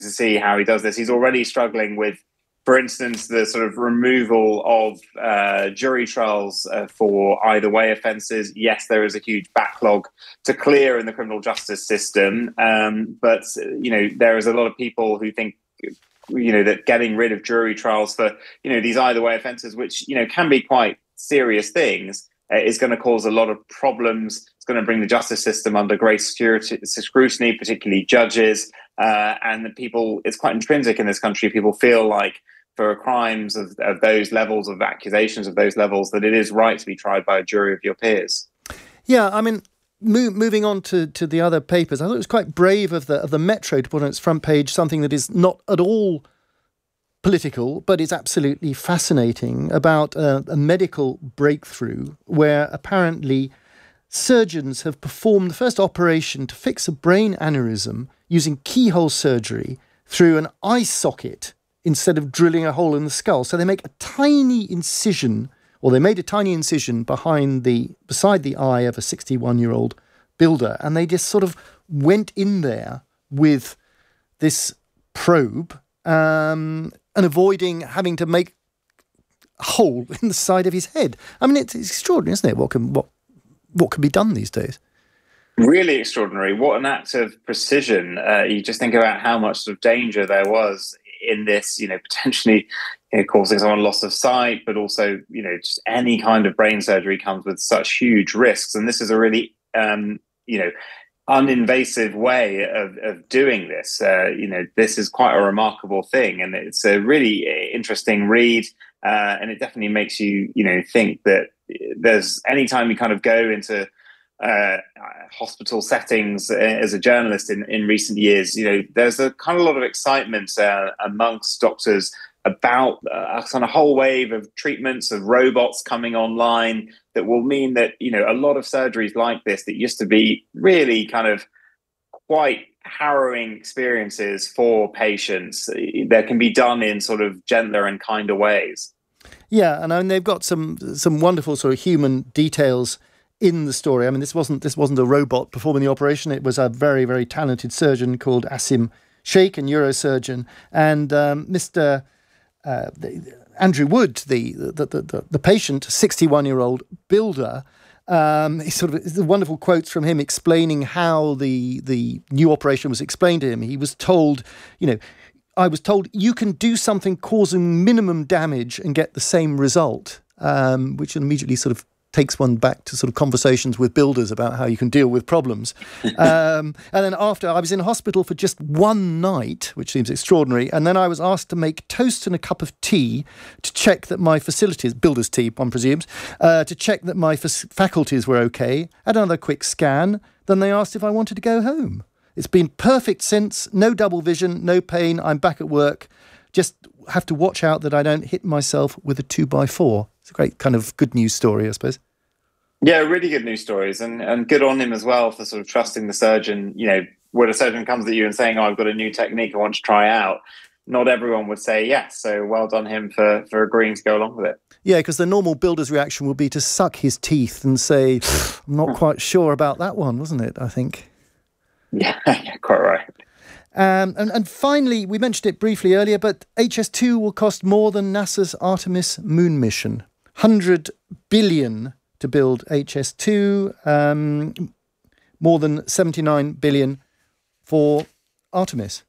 to see how he does this. He's already struggling with, for instance, the sort of removal of jury trials for either way offences. Yes, there is a huge backlog to clear in the criminal justice system, but there is a lot of people who think that getting rid of jury trials for these either way offences, which can be quite serious things, is going to cause a lot of problems. It's going to bring the justice system under great scrutiny, particularly judges, and the people. It's quite intrinsic in this country. People feel like for crimes of those levels, of accusations of those levels, that it is right to be tried by a jury of your peers. Yeah, I mean, moving on to the other papers, I thought it was quite brave of the Metro to put on its front page something that is not at all political, but is absolutely fascinating, about a medical breakthrough where apparently surgeons have performed the first operation to fix a brain aneurysm using keyhole surgery through an eye socket instead of drilling a hole in the skull. So they make a tiny incision, or they made a tiny incision beside the eye of a 61-year-old builder, and they just sort of went in there with this probe, and avoiding having to make a hole in the side of his head. I mean, it's extraordinary, isn't it? What can be done these days? Really extraordinary. What an act of precision. You just think about how much sort of danger there was in this, potentially causing someone loss of sight, but also, just any kind of brain surgery comes with such huge risks. And this is a really, uninvasive way of doing this. This is quite a remarkable thing, and it's a really interesting read, and it definitely makes you, think that there's any time you kind of go into hospital settings as a journalist in recent years, there's a kind of lot of excitement amongst doctors about a kind of whole wave of treatments, of robots coming online that will mean that, a lot of surgeries like this that used to be really kind of quite harrowing experiences for patients, that can be done in sort of gentler and kinder ways. Yeah, and I mean, they've got some wonderful sort of human details in the story. I mean, this wasn't a robot performing the operation. It was a very, very talented surgeon called Asim Sheikh, a neurosurgeon, and Mr. Andrew Wood, the patient, 61-year-old builder. The wonderful quotes from him explaining how the new operation was explained to him. He was told, I was told you can do something causing minimum damage and get the same result, which immediately sort of takes one back to sort of conversations with builders about how you can deal with problems. And then after, I was in hospital for just one night, which seems extraordinary, and then I was asked to make toast and a cup of tea to check that my facilities, builder's tea, one presumes, to check that my faculties were okay. Had another quick scan. Then they asked if I wanted to go home. It's been perfect since. No double vision, no pain. I'm back at work. Just have to watch out that I don't hit myself with a 2x4. It's a great kind of good news story, I suppose. Yeah, really good news stories, and good on him as well for sort of trusting the surgeon. When a surgeon comes at you and saying, I've got a new technique I want to try out, not everyone would say yes. So well done him for agreeing to go along with it. Yeah, because the normal builder's reaction would be to suck his teeth and say, I'm not quite sure about that one, wasn't it, I think? Yeah, quite right. And finally, we mentioned it briefly earlier, but HS2 will cost more than NASA's Artemis moon mission. 100 billion to build HS2, more than 79 billion for Artemis.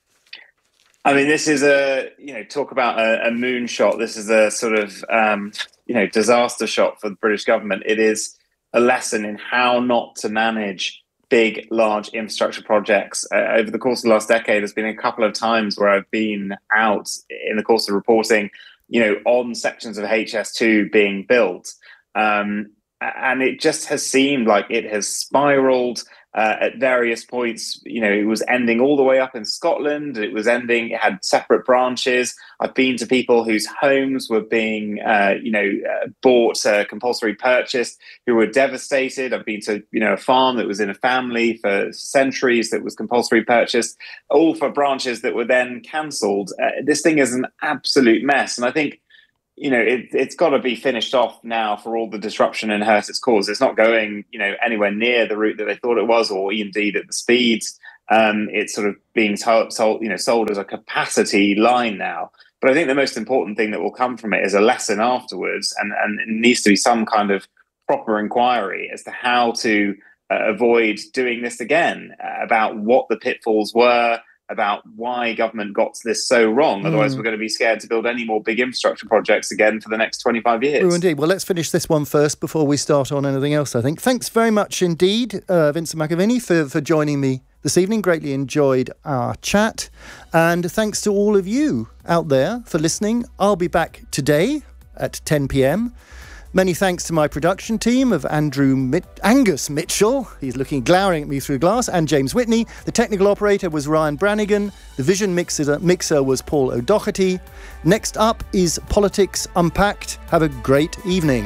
I mean, this is talk about a moonshot. This is a sort of, disaster shot for the British government. It is a lesson in how not to manage big, large infrastructure projects. Over the course of the last decade, there's been a couple of times where I've been out in the course of reporting, on sections of HS2 being built. And it just has seemed like it has spiraled at various points. It was ending all the way up in Scotland. It had separate branches. I've been to people whose homes were being, bought, compulsory purchased, who were devastated. I've been to, a farm that was in a family for centuries that was compulsory purchased, all for branches that were then cancelled. This thing is an absolute mess. And I think, it's got to be finished off now for all the disruption and hurt it's caused. It's not going, anywhere near the route that they thought it was, or indeed at the speeds It's sort of being sold as a capacity line now. But I think the most important thing that will come from it is a lesson afterwards, and it needs to be some kind of proper inquiry as to how to avoid doing this again, about what the pitfalls were, about why government got this so wrong. Otherwise, we're going to be scared to build any more big infrastructure projects again for the next 25 years. Oh, indeed. Well, let's finish this one first before we start on anything else, I think. Thanks very much indeed, Vincent McAviney, for joining me this evening. Greatly enjoyed our chat. And thanks to all of you out there for listening. I'll be back today at 10 p.m. Many thanks to my production team of Angus Mitchell, he's looking glowering at me through glass, and James Whitney. The technical operator was Ryan Brannigan. The vision mixer was Paul O'Doherty. Next up is Politics Unpacked. Have a great evening.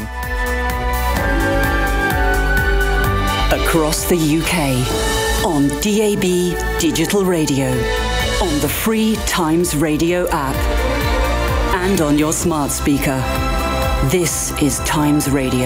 Across the UK, on DAB Digital Radio, on the free Times Radio app, and on your smart speaker. This is Times Radio.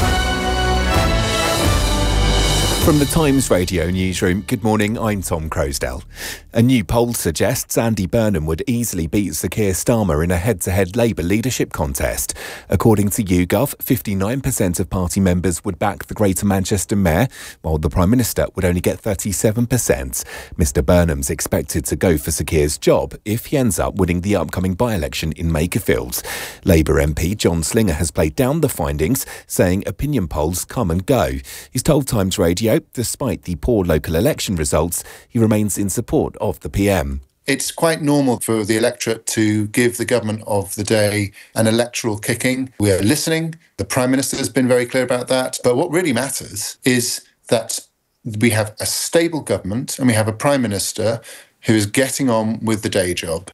From the Times Radio newsroom, good morning, I'm Tom Crosdale. A new poll suggests Andy Burnham would easily beat Sir Keir Starmer in a head-to-head Labour leadership contest. According to YouGov, 59% of party members would back the Greater Manchester Mayor, while the Prime Minister would only get 37%. Mr Burnham's expected to go for Sir Keir's job if he ends up winning the upcoming by-election in Makerfield. Labour MP John Slinger has played down the findings, saying opinion polls come and go. He's told Times Radio, despite the poor local election results, he remains in support of the PM. It's quite normal for the electorate to give the government of the day an electoral kicking. We are listening. The Prime Minister has been very clear about that. But what really matters is that we have a stable government and we have a Prime Minister who is getting on with the day job.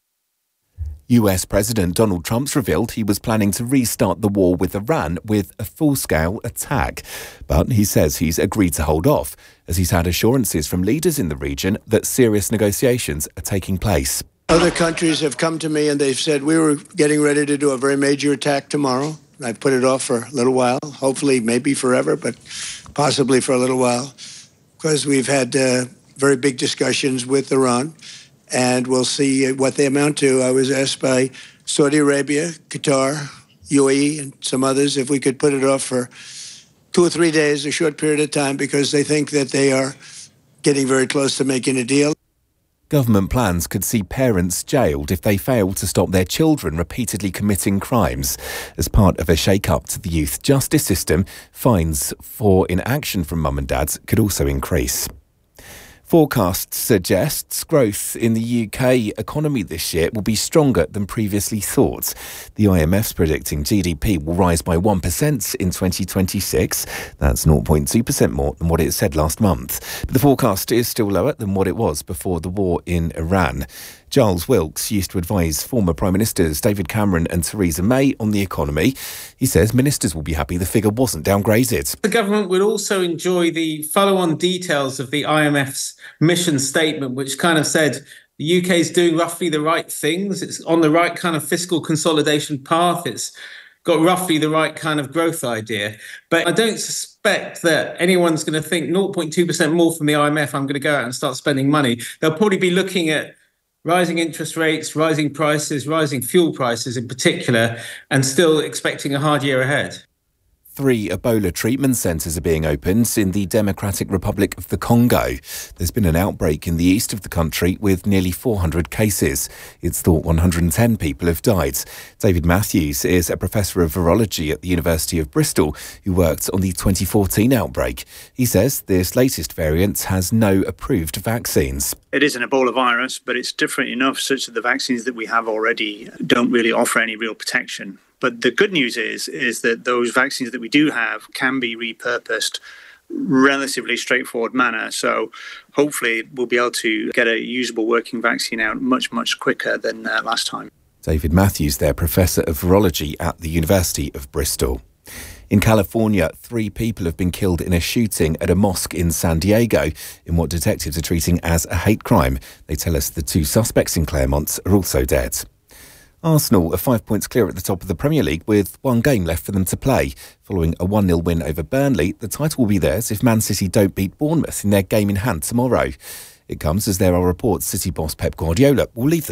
US President Donald Trump's revealed he was planning to restart the war with Iran with a full-scale attack. But he says he's agreed to hold off, as he's had assurances from leaders in the region that serious negotiations are taking place. Other countries have come to me and they've said we were getting ready to do a very major attack tomorrow. I've put it off for a little while, hopefully maybe forever, but possibly for a little while, because we've had very big discussions with Iran. And we'll see what they amount to. I was asked by Saudi Arabia, Qatar, UAE, and some others if we could put it off for 2 or 3 days, a short period of time, because they think that they are getting very close to making a deal. Government plans could see parents jailed if they fail to stop their children repeatedly committing crimes. As part of a shake-up to the youth justice system, fines for inaction from mum and dads could also increase. Forecasts suggests growth in the UK economy this year will be stronger than previously thought. The IMF's predicting GDP will rise by 1% in 2026. That's 0.2% more than what it said last month. But the forecast is still lower than what it was before the war in Iran. Giles Wilkes used to advise former Prime Ministers David Cameron and Theresa May on the economy. He says ministers will be happy the figure wasn't downgraded. The government would also enjoy the follow-on details of the IMF's mission statement, which kind of said the UK is doing roughly the right things. It's on the right kind of fiscal consolidation path. It's got roughly the right kind of growth idea. But I don't suspect that anyone's going to think 0.2% more from the IMF, I'm going to go out and start spending money. They'll probably be looking at rising interest rates, rising prices, rising fuel prices in particular, and still expecting a hard year ahead. 3 Ebola treatment centres are being opened in the Democratic Republic of the Congo. There's been an outbreak in the east of the country with nearly 400 cases. It's thought 110 people have died. David Matthews is a professor of virology at the University of Bristol who worked on the 2014 outbreak. He says this latest variant has no approved vaccines. It is an Ebola virus, but it's different enough such that the vaccines that we have already don't really offer any real protection. But the good news is that those vaccines that we do have can be repurposed relatively straightforward manner. So hopefully we'll be able to get a usable working vaccine out much, much quicker than last time. David Matthews there, Professor of Virology at the University of Bristol. In California, 3 people have been killed in a shooting at a mosque in San Diego in what detectives are treating as a hate crime. They tell us the 2 suspects in Claremont are also dead. Arsenal are 5 points clear at the top of the Premier League with one game left for them to play. Following a 1-0 win over Burnley, the title will be theirs if Man City don't beat Bournemouth in their game in hand tomorrow. It comes as there are reports City boss Pep Guardiola will leave the